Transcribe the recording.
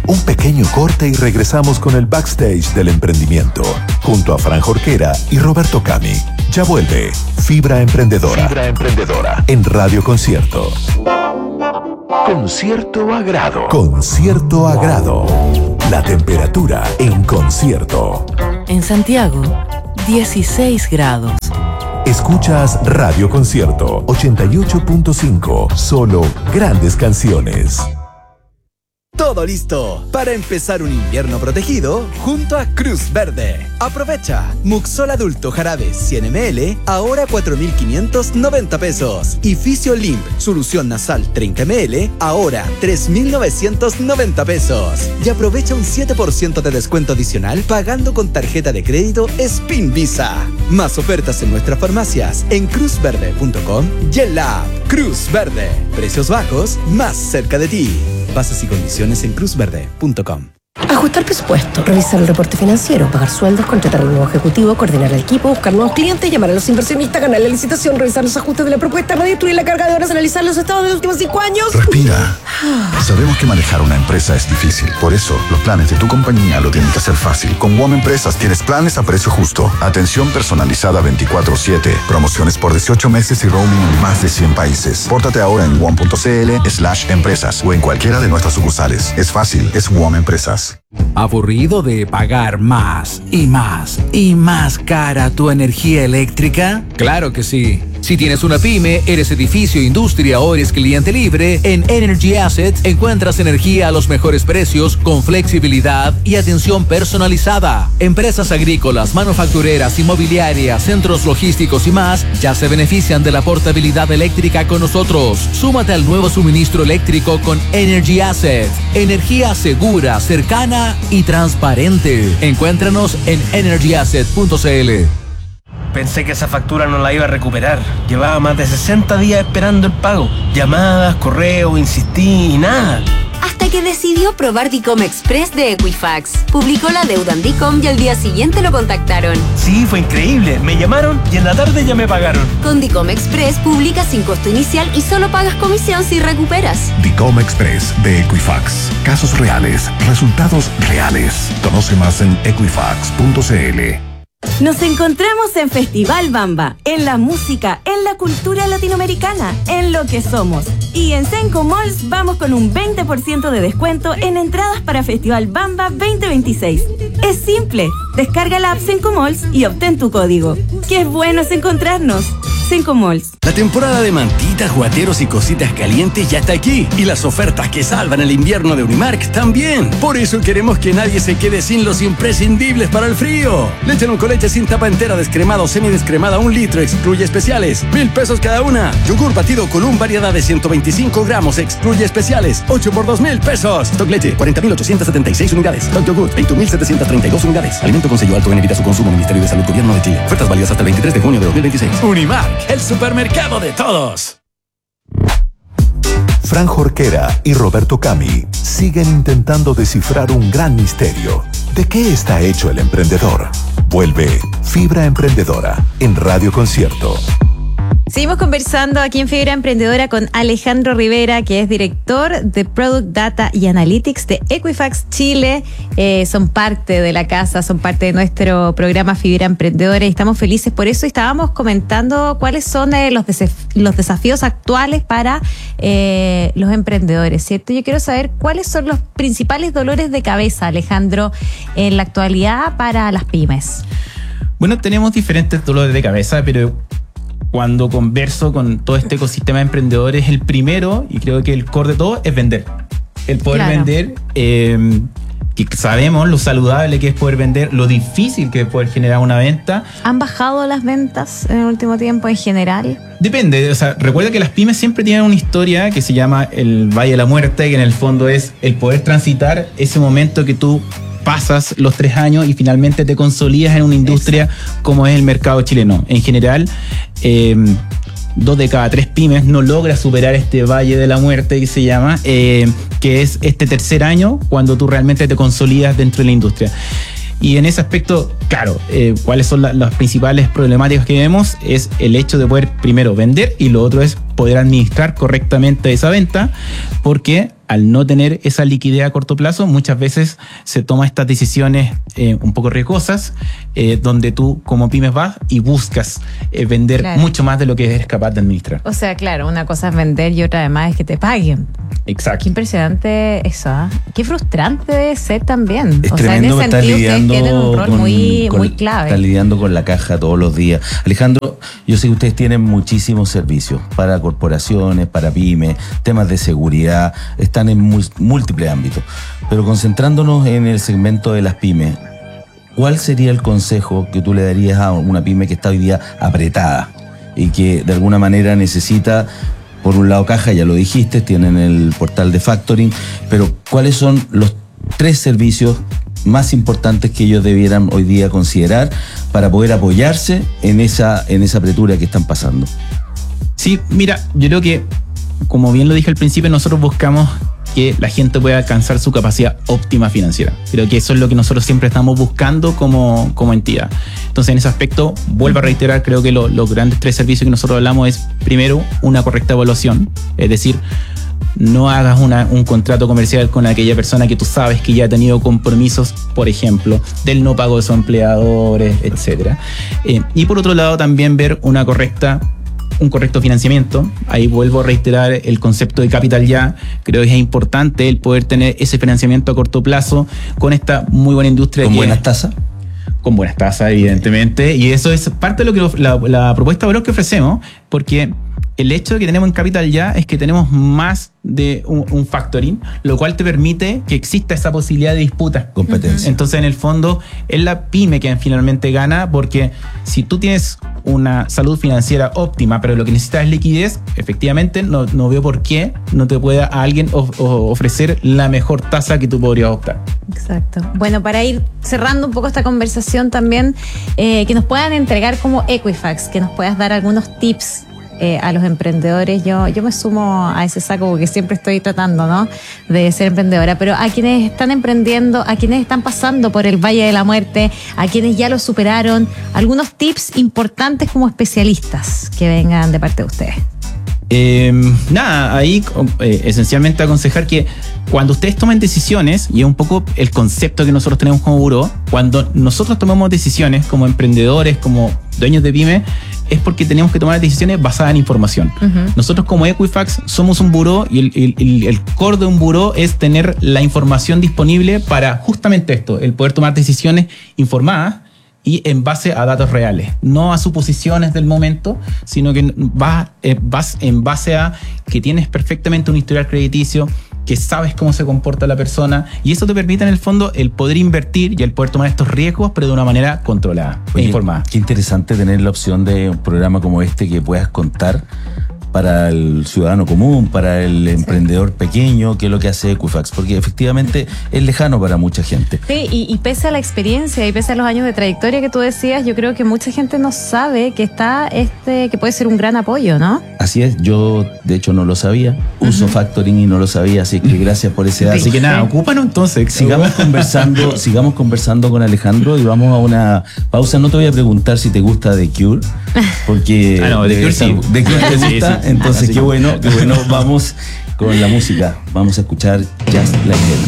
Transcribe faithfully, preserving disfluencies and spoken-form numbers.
Un pequeño corte y regresamos con el backstage del emprendimiento, junto a Fran Jorquera y Roberto Cami. Ya vuelve Fibra Emprendedora. Fibra Emprendedora. En Radio Concierto. Con cierto agrado. Con cierto agrado. La temperatura en concierto. En Santiago, dieciséis grados. Escuchas Radio Concierto ochenta y ocho punto cinco. Solo grandes canciones. Todo listo para empezar un invierno protegido junto a Cruz Verde. Aprovecha Muxol Adulto Jarabe cien mililitros, ahora cuatro mil quinientos noventa pesos. Y Fisiolink Solución Nasal treinta mililitros, ahora tres mil novecientos noventa pesos. Y aprovecha un siete por ciento de descuento adicional pagando con tarjeta de crédito Spin Visa. Más ofertas en nuestras farmacias en cruz verde punto com y en la app Cruz Verde. Precios bajos más cerca de ti. Bases y condiciones en cruz verde punto com. Ajustar presupuesto, revisar el reporte financiero, pagar sueldos, contratar al nuevo ejecutivo, coordinar el equipo, buscar nuevos clientes, llamar a los inversionistas, ganar la licitación, revisar los ajustes de la propuesta, redistribuir la carga de horas, analizar los estados de los últimos cinco años. Respira. Sabemos que manejar una empresa es difícil. Por eso, los planes de tu compañía lo tienen que hacer fácil. Con W O M Empresas tienes planes a precio justo, atención personalizada veinticuatro siete, promociones por dieciocho meses y roaming en más de cien países. Pórtate ahora en wom punto cl slash empresas o en cualquiera de nuestras sucursales. Es fácil, es W O M Empresas. ¿Aburrido de pagar más y más y más cara tu energía eléctrica? Claro que sí. Si tienes una pyme, eres edificio, industria o eres cliente libre, en Energy Assets encuentras energía a los mejores precios con flexibilidad y atención personalizada. Empresas agrícolas, manufactureras, inmobiliarias, centros logísticos y más ya se benefician de la portabilidad eléctrica con nosotros. Súmate al nuevo suministro eléctrico con Energy Assets. Energía segura, cercana y transparente. Encuéntranos en energy asset punto cl. Pensé que esa factura no la iba a recuperar. Llevaba más de sesenta días esperando el pago. Llamadas, correo, insistí y nada. Hasta que decidió probar Dicom Express de Equifax. Publicó la deuda en Dicom y al día siguiente lo contactaron. Sí, fue increíble. Me llamaron y en la tarde ya me pagaron. Con Dicom Express publicas sin costo inicial y solo pagas comisión si recuperas. Dicom Express de Equifax. Casos reales, resultados reales. Conoce más en equifax punto cl. Nos encontramos en Festival Bamba, en la música, en la cultura latinoamericana, en lo que somos. Y en Senco Malls vamos con un veinte por ciento de descuento en entradas para Festival Bamba veinte veintiséis. Es simple, descarga la app Senco Malls y obtén tu código. ¡Qué bueno es encontrarnos! Senco Malls. La temporada de mantitas, guateros y cositas calientes ya está aquí. Y las ofertas que salvan el invierno de Unimark también. Por eso queremos que nadie se quede sin los imprescindibles para el frío. Leche con leche sin tapa entera, descremada o semidescremada, un litro, excluye especiales. Mil pesos cada una. Yogur batido con un variedad de ciento veinticinco gramos, excluye especiales. ocho por dos mil pesos. Stock leche, cuarenta mil ochocientos setenta y seis unidades. Stock yogur, veinte mil setecientos treinta y dos unidades. Alimento con sello alto en evita su consumo. Ministerio de Salud, Gobierno de Chile. Ofertas válidas hasta el veintitrés de junio de dos mil veintiséis. Unimark, el supermercado de todos. Fran Jorquera y Roberto Cami siguen intentando descifrar un gran misterio. ¿De qué está hecho el emprendedor? Vuelve Fibra Emprendedora en Radio Concierto. Seguimos conversando aquí en Fibra Emprendedora con Alejandro Rivera, que es director de Product Data y Analytics de Equifax Chile. Eh, son parte de la casa, son parte de nuestro programa Fibra Emprendedora y estamos felices por eso. Y estábamos comentando cuáles son eh, los, desaf- los desafíos actuales para eh, los emprendedores, ¿cierto? Yo quiero saber cuáles son los principales dolores de cabeza, Alejandro, en la actualidad para las pymes. Bueno, tenemos diferentes dolores de cabeza, pero cuando converso con todo este ecosistema de emprendedores, el primero, y creo que el core de todo, es vender. El poder claro. vender, eh, que sabemos lo saludable que es poder vender, lo difícil que es poder generar una venta. ¿Han bajado las ventas en el último tiempo en general? Depende, o sea, recuerda que las pymes siempre tienen una historia que se llama el Valle de la Muerte, que en el fondo es el poder transitar ese momento que tú pasas los tres años y finalmente te consolidas en una industria Exacto. como es el mercado chileno. En general, eh, dos de cada tres pymes no logra superar este valle de la muerte que se llama, eh, que es este tercer año cuando tú realmente te consolidas dentro de la industria. Y en ese aspecto, claro, eh, cuáles son la, las principales problemáticas que vemos es el hecho de poder primero vender y lo otro es poder administrar correctamente esa venta, porque al no tener esa liquidez a corto plazo, muchas veces se toman estas decisiones eh, un poco riesgosas, eh, donde tú como pymes vas y buscas eh, vender Claro. mucho más de lo que eres capaz de administrar. O sea, claro, una cosa es vender y otra además es que te paguen. Exacto. Qué impresionante eso, ¿ah? Qué frustrante debe ser también. Es o sea, en tremendo ese que estás sentido ustedes lidiando tienen un rol con- muy, con- muy clave. estás lidiando con la caja todos los días. Alejandro, yo sé que ustedes tienen muchísimos servicios para corporaciones, para pymes, temas de seguridad, están en mu- múltiples ámbitos. Pero concentrándonos en el segmento de las pymes, ¿cuál sería el consejo que tú le darías a una pyme que está hoy día apretada y que de alguna manera necesita, por un lado caja, ya lo dijiste, tienen el portal de factoring, pero cuáles son los tres servicios más importantes que ellos debieran hoy día considerar para poder apoyarse en esa, en esa apretura que están pasando? Sí, mira, yo creo que, como bien lo dije al principio, nosotros buscamos que la gente pueda alcanzar su capacidad óptima financiera. Creo que eso es lo que nosotros siempre estamos buscando como, como entidad. Entonces, en ese aspecto, vuelvo a reiterar, creo que lo- los grandes tres servicios que nosotros hablamos es, primero, una correcta evaluación. Es decir, no hagas una, un contrato comercial con aquella persona que tú sabes que ya ha tenido compromisos, por ejemplo, del no pago de sus empleadores, etcétera. Eh, y por otro lado, también ver una correcta un correcto financiamiento. Ahí vuelvo a reiterar el concepto de capital ya. Creo que es importante el poder tener ese financiamiento a corto plazo con esta muy buena industria. ¿Con que- buenas tasas? Con buenas tasas, evidentemente. Y eso es parte de lo que la, la propuesta de valor que ofrecemos, porque el hecho de que tenemos en Capital Ya es que tenemos más de un, un factoring, lo cual te permite que exista esa posibilidad de disputa. Competencia. Entonces, en el fondo, es la pyme quien finalmente gana, porque si tú tienes una salud financiera óptima, pero lo que necesitas es liquidez, efectivamente no, no veo por qué no te pueda alguien of- o- ofrecer la mejor tasa que tú podrías optar. Exacto. Bueno, para ir cerrando un poco esta conversación también, eh, que nos puedan entregar como Equifax, que nos puedas dar algunos tips eh, a los emprendedores. Yo, yo me sumo a ese saco porque siempre estoy tratando, ¿no?, de ser emprendedora, pero a quienes están emprendiendo, a quienes están pasando por el Valle de la Muerte, a quienes ya lo superaron, algunos tips importantes como especialistas que vengan de parte de ustedes. Eh, nada, ahí eh, esencialmente aconsejar que cuando ustedes tomen decisiones, y es un poco el concepto que nosotros tenemos como buró, cuando nosotros tomamos decisiones como emprendedores, como dueños de pyme, es porque tenemos que tomar decisiones basadas en información. Uh-huh. Nosotros como Equifax somos un buró y el, el, el, el core de un buró es tener la información disponible para justamente esto, el poder tomar decisiones informadas y en base a datos reales, no a suposiciones del momento, sino que vas, eh, vas en base a que tienes perfectamente un historial crediticio, que sabes cómo se comporta la persona, y eso te permite en el fondo el poder invertir y el poder tomar estos riesgos, pero de una manera controlada e Oye, informada. Qué interesante tener la opción de un programa como este que puedas contar para el ciudadano común, para el sí. emprendedor pequeño, que es lo que hace Equifax, porque efectivamente es lejano para mucha gente. Sí, y, y pese a la experiencia y pese a los años de trayectoria que tú decías, yo creo que mucha gente no sabe que está este, que puede ser un gran apoyo, ¿no? Así es, yo de hecho no lo sabía, uso uh-huh. factoring y no lo sabía, así que gracias por ese dato. Así que nada, ocúpanos entonces. Sigamos conversando, sigamos conversando con Alejandro y vamos a una pausa. No te voy a preguntar si te gusta The Cure, porque ah, no, The Cure sí. The Cure te gusta, sí, sí. Entonces qué bueno, qué bueno, vamos con la música, vamos a escuchar Just Like Heaven.